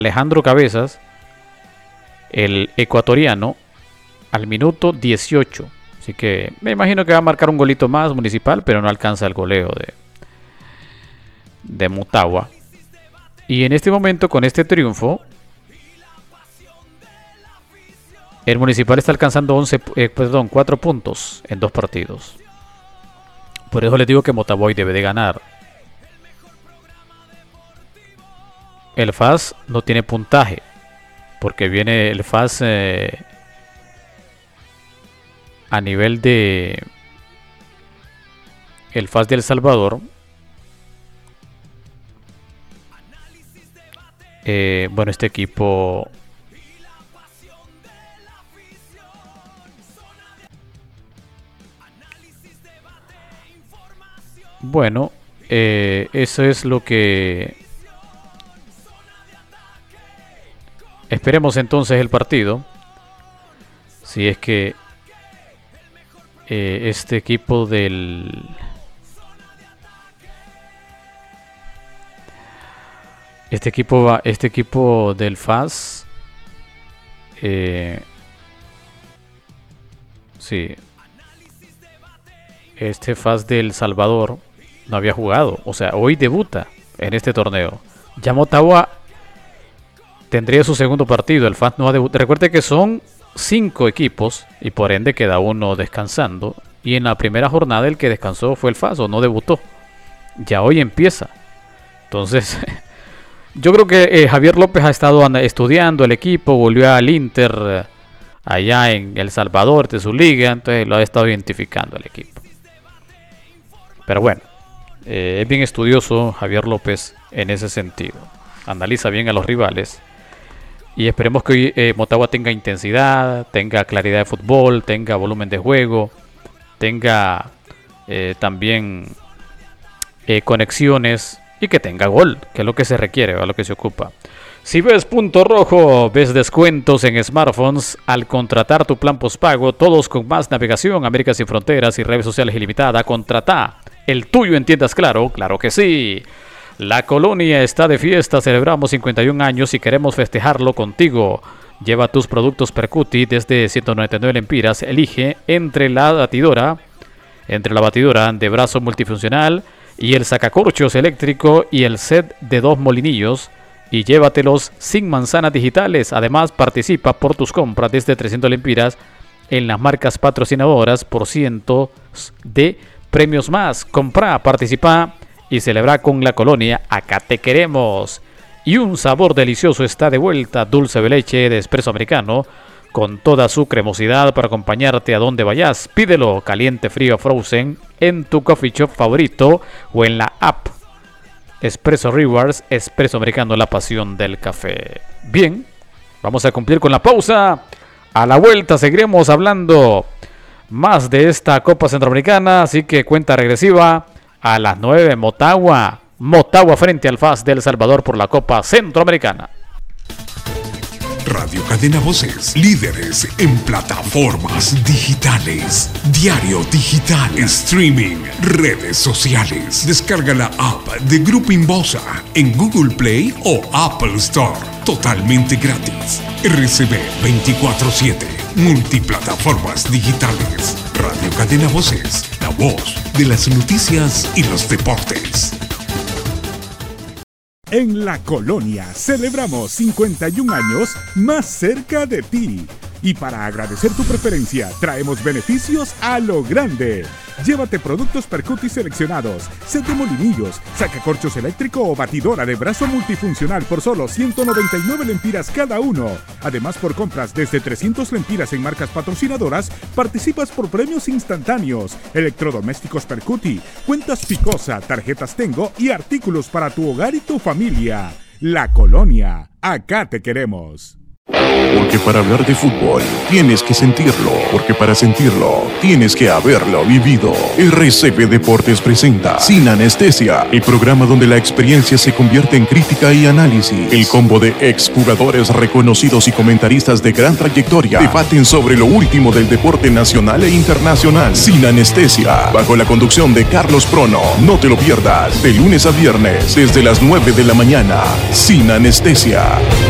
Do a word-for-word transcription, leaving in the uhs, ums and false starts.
Alejandro Cabezas, el ecuatoriano, al minuto dieciocho. Así que me imagino que va a marcar un golito más Municipal, pero no alcanza el goleo de, de Motagua. Y en este momento, con este triunfo, el Municipal está alcanzando once, eh, perdón, cuatro puntos en dos partidos. Por eso les digo que Motagua hoy debe de ganar. El F A S no tiene puntaje, porque viene el F A S eh, a nivel de el F A S de El Salvador. Eh, bueno, este equipo bueno, eh, eso es lo que esperemos entonces el partido. Si es que eh, este equipo del este equipo va, este equipo del F A S eh, sí, este F A S del Salvador no había jugado, o sea, hoy debuta en este torneo. Ya Motagua tendría su segundo partido. El F A S no ha debutado. Recuerde que son cinco equipos y por ende queda uno descansando. Y en la primera jornada el que descansó fue el F A S o no debutó. Ya hoy empieza. Entonces, yo creo que eh, Javier López ha estado estudiando el equipo, volvió al Inter eh, allá en El Salvador de su liga, entonces lo ha estado identificando el equipo. Pero bueno, eh, es bien estudioso Javier López en ese sentido. Analiza bien a los rivales. Y esperemos que hoy eh, Motagua tenga intensidad, tenga claridad de fútbol, tenga volumen de juego, tenga eh, también eh, conexiones y que tenga gol, que es lo que se requiere, a lo que se ocupa. Si ves Punto Rojo, ves descuentos en smartphones al contratar tu plan postpago, todos con más navegación, América sin fronteras y redes sociales ilimitada. Contrata el tuyo en tiendas Claro, claro que sí. La Colonia está de fiesta, celebramos cincuenta y un años y queremos festejarlo contigo. Lleva tus productos Percuti desde ciento noventa y nueve lempiras. Elige entre la batidora, entre la batidora de brazo multifuncional y el sacacorchos eléctrico y el set de dos molinillos y llévatelos sin manzanas digitales. Además, participa por tus compras desde trescientas lempiras en las marcas patrocinadoras por cientos de premios más. Compra, participa y celebra con la Colonia. Acá te queremos. Y un sabor delicioso está de vuelta. Dulce de leche de espresso americano con toda su cremosidad para acompañarte a donde vayas. Pídelo caliente, frío, frozen en tu coffee shop favorito o en la app Espresso Rewards. Espresso americano, la pasión del café. Bien, vamos a cumplir con la pausa. A la vuelta seguiremos hablando más de esta Copa Centroamericana. Así que cuenta regresiva. A las nueve, Motagua. Motagua frente al F A S de El Salvador por la Copa Centroamericana. Radio Cadena Voces, líderes en plataformas digitales. Diario digital, streaming, redes sociales. Descarga la app de Grupo Inbosa en Google Play o Apple Store. Totalmente gratis. R C B veinticuatro siete. Multiplataformas digitales. Radio Cadena Voces, la voz de las noticias y los deportes. En La Colonia celebramos cincuenta y un años más cerca de ti. Y para agradecer tu preferencia, traemos beneficios a lo grande. Llévate productos Percuti seleccionados, set de molinillos, sacacorchos eléctrico o batidora de brazo multifuncional por solo ciento noventa y nueve lempiras cada uno. Además, por compras desde trescientas lempiras en marcas patrocinadoras, participas por premios instantáneos, electrodomésticos Percuti, cuentas Picosa, tarjetas Tengo y artículos para tu hogar y tu familia. La Colonia, acá te queremos. Porque para hablar de fútbol tienes que sentirlo, porque para sentirlo tienes que haberlo vivido. R C P Deportes presenta Sin Anestesia, el programa donde la experiencia se convierte en crítica y análisis. El combo de exjugadores reconocidos y comentaristas de gran trayectoria debaten sobre lo último del deporte nacional e internacional. Sin Anestesia, bajo la conducción de Carlos Prono. No te lo pierdas, de lunes a viernes, desde las nueve de la mañana. Sin Anestesia.